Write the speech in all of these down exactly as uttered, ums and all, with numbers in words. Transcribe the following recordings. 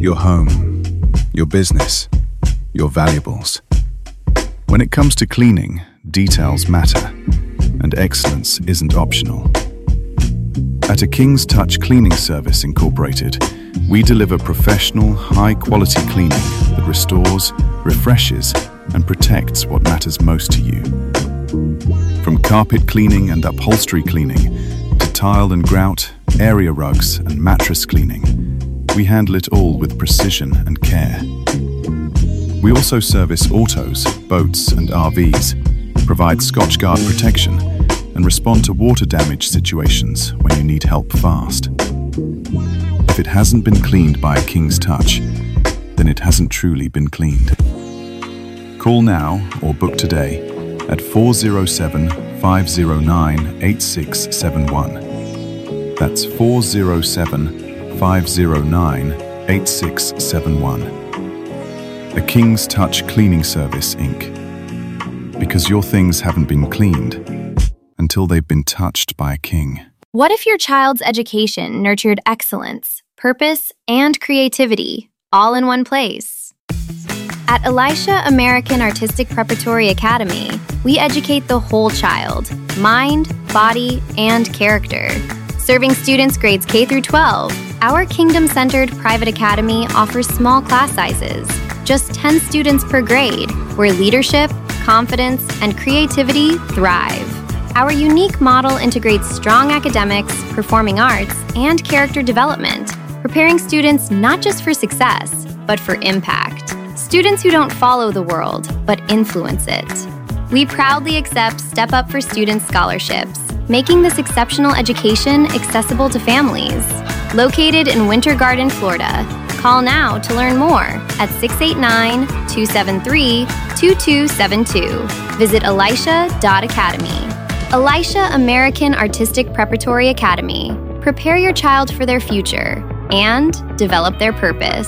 your home, your business, your valuables. When it comes to cleaning, details matter, and excellence isn't optional. At A King's Touch Cleaning Service Incorporated, we deliver professional, high-quality cleaning that restores, refreshes, and protects what matters most to you. From carpet cleaning and upholstery cleaning to tile and grout, area rugs, and mattress cleaning, we handle it all with precision and care. We also service autos, boats, and R Vs, provide Scotchguard protection, and respond to water damage situations when you need help fast. If it hasn't been cleaned by A King's Touch, then it hasn't truly been cleaned. Call now or book today at four oh seven, five oh nine, eight six seven one. That's four oh seven, five oh nine, eight six seven one. A King's Touch Cleaning Service, Incorporated. Because your things haven't been cleaned until they've been touched by a king. What if your child's education nurtured excellence, purpose, and creativity, all in one place? At Elisha American Artistic Preparatory Academy, we educate the whole child, mind, body, and character. Serving students grades K through twelve, our kingdom-centered private academy offers small class sizes, just ten students per grade, where leadership, confidence, and creativity thrive. Our unique model integrates strong academics, performing arts, and character development, preparing students not just for success, but for impact. Students who don't follow the world, but influence it. We proudly accept Step Up for Students scholarships, making this exceptional education accessible to families. Located in Winter Garden, Florida, call now to learn more at six eight nine, two seven three, two two seven two. Visit elisha dot academy. Elisha American Artistic Preparatory Academy. Prepare your child for their future and develop their purpose.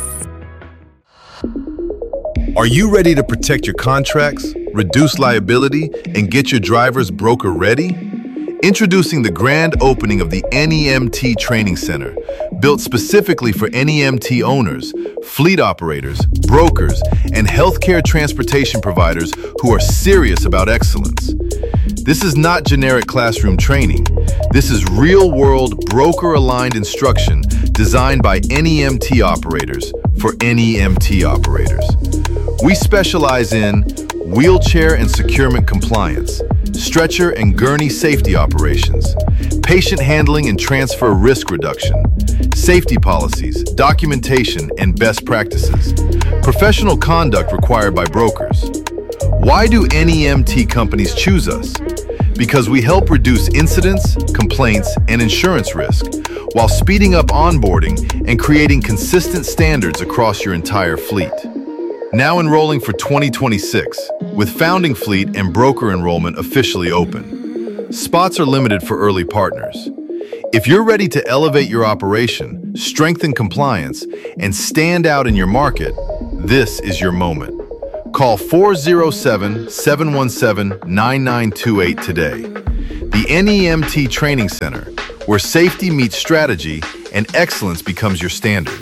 Are you ready to protect your contracts, reduce liability, and get your drivers broker ready? Introducing the grand opening of the N E M T Training Center, built specifically for N E M T owners, fleet operators, brokers, and healthcare transportation providers who are serious about excellence. This is not generic classroom training. This is real-world, broker-aligned instruction designed by N E M T operators for N E M T operators. We specialize in wheelchair and securement compliance, stretcher and gurney safety operations, patient handling and transfer risk reduction, safety policies, documentation, and best practices, professional conduct required by brokers. Why do N E M T companies choose us? Because we help reduce incidents, complaints, and insurance risk, while speeding up onboarding and creating consistent standards across your entire fleet. Now enrolling for twenty twenty-six, with Founding Fleet and broker enrollment officially open. Spots are limited for early partners. If you're ready to elevate your operation, strengthen compliance, and stand out in your market, this is your moment. Call four oh seven, seven one seven, nine nine two eight today. The N E M T Training Center, where safety meets strategy and excellence becomes your standard.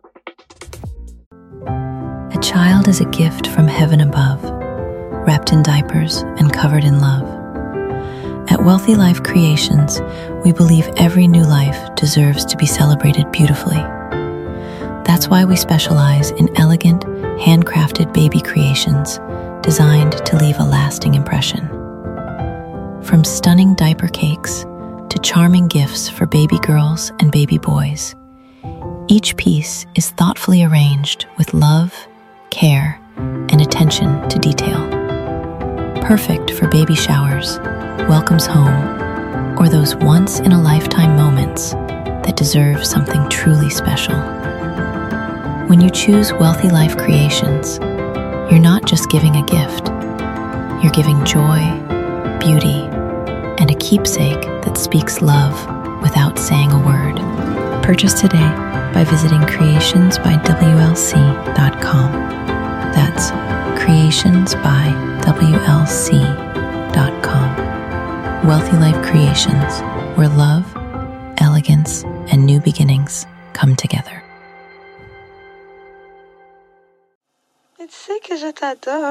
A child is a gift from heaven above, wrapped in diapers and covered in love. At Wealthy Life Creations, we believe every new life deserves to be celebrated beautifully. That's why we specialize in elegant, handcrafted baby creations designed to leave a lasting impression. From stunning diaper cakes to charming gifts for baby girls and baby boys, each piece is thoughtfully arranged with love, care, and attention to detail. Perfect for baby showers, welcomes home, or those once-in-a-lifetime moments that deserve something truly special. When you choose Wealthy Life Creations, you're not just giving a gift. You're giving joy, beauty, and a keepsake that speaks love without saying a word. Purchase today by visiting creations by W L C dot com. That's creations by W L C dot com. Wealthy Life Creations, where love, elegance, and new beginnings come together. Mais tu sais que je t'adore.